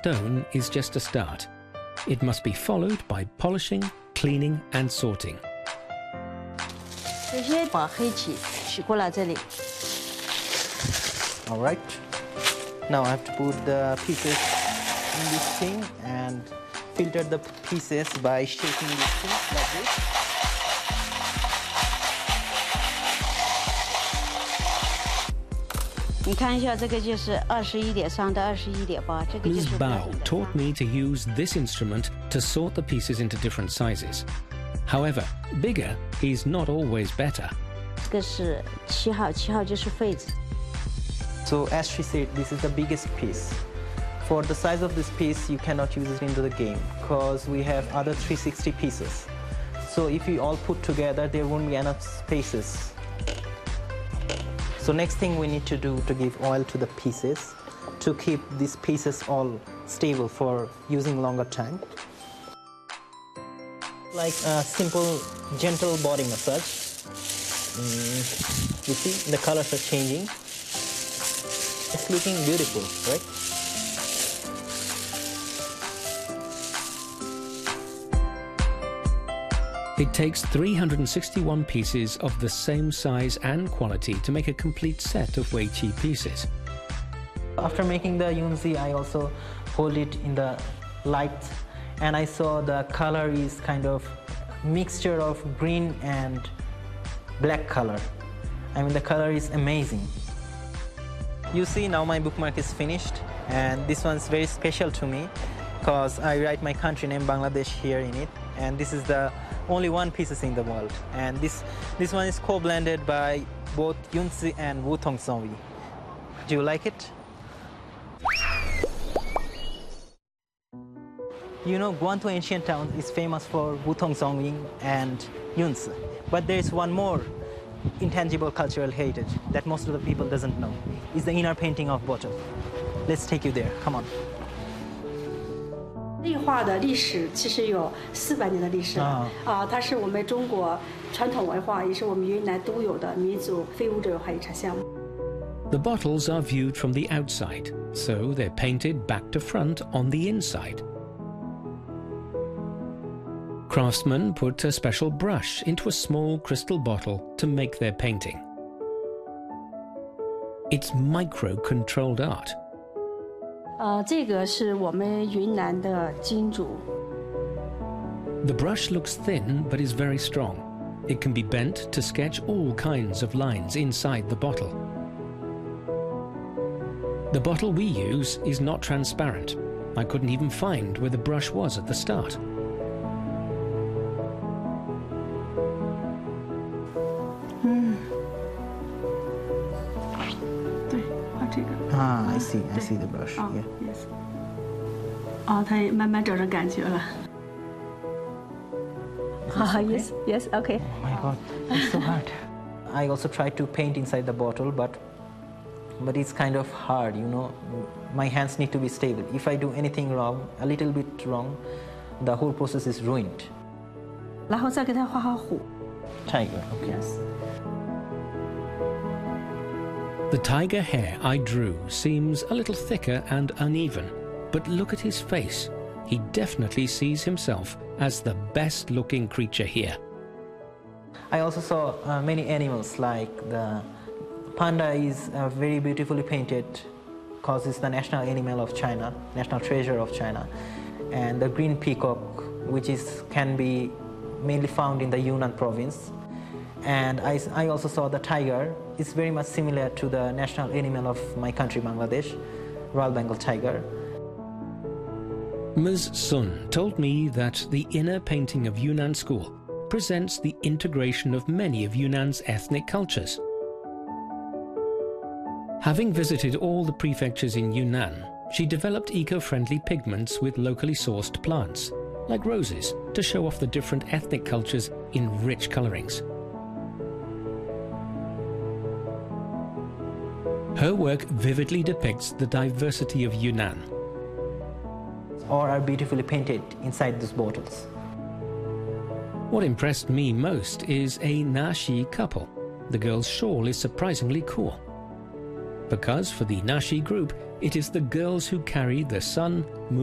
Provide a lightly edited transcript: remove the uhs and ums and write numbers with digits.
stone is just a start. It must be followed by polishing, cleaning and sorting. 这些把黑漆取过来这里。 All right. Now I have to put the pieces in this thing and filter the pieces by shaking this thing like this. Ms. Bao taught me to use this instrument to sort the pieces into different sizes. However, bigger is not always better. 这个是7号，7号就是废纸。 So as she said, this is the biggest piece. For the size of this piece, you cannot use it into the game because we have other 360 pieces. So if you all put together, there won't be enough spaces. So next thing we need to do to give oil to the pieces to keep these pieces all stable for using longer time. Like a simple, gentle body massage. You see, the colors are changing. It's looking beautiful, right? It takes 361 pieces of the same size and quality to make a complete set of Wei Qi pieces. After making the yunzi, I also hold it in the light, and I saw the color is kind of mixture of green and black color. I mean, the color is amazing. You see, now my bookmark is finished, and this one's very special to me because I write my country name Bangladesh here in it, and this is the only one pieces in the world. And this one is co-blended by both Yunzi and Wutong Songwi. Do you like it? You know, Guantou ancient town is famous for Wutong Songwi and Yunzi, but there is one more intangible cultural heritage that most of the people doesn't know. Is the inner painting of bottle. Let's take you there. Come on. 立画的历史其实有400年的历史了它是我们中国传统文化，也是我们云南独有的民族非物质文化遗产项目。 The bottles are viewed from the outside, so they're painted back to front on the inside. Craftsmen put a special brush into a small crystal bottle to make their painting. It's micro-controlled art. 这个是我们云南的金竹。 The brush looks thin but is very strong. It can be bent to sketch all kinds of lines inside the bottle. The bottle we use is not transparent. I couldn't even find where the brush was at the start. I see the brush. Yeah. Yes. 它也慢慢找着感觉了。Yes, yes, okay. Oh my God, it's so hard. I also tried to paint inside the bottle, but it's kind of hard, you know. My hands need to be stable. If I do anything wrong, a little bit wrong, the whole process is ruined. 然后再给它画好虎。 Tiger, okay. Yes. The tiger hair I drew seems a little thicker and uneven, but look at his face. He definitely sees himself as the best-looking creature here. I also saw many animals, like the panda is very beautifully painted because it's the national animal of China, national treasure of China. And the green peacock, which can be mainly found in the Yunnan province. And I also saw the tiger. It's very much similar to the national animal of my country, Bangladesh, Royal Bengal tiger. Ms. Sun told me that the inner painting of Yunnan School presents the integration of many of Yunnan's ethnic cultures. Having visited all the prefectures in Yunnan, she developed eco-friendly pigments with locally sourced plants, like roses, to show off the different ethnic cultures in rich colorings. Her work vividly depicts the diversity of Yunnan. All are beautifully painted inside these bottles. What impressed me most is a Nashi couple. The girl's shawl is surprisingly cool. Because for the Nashi group, it is the girls who carry the sun, moon,